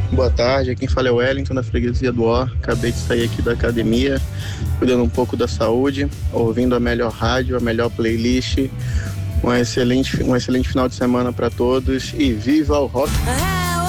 Boa tarde, quem fala é o Wellington, da freguesia do Ó. Acabei de sair aqui da academia, cuidando um pouco da saúde, ouvindo a melhor rádio, a melhor playlist. Um excelente final de semana para todos e viva o rock!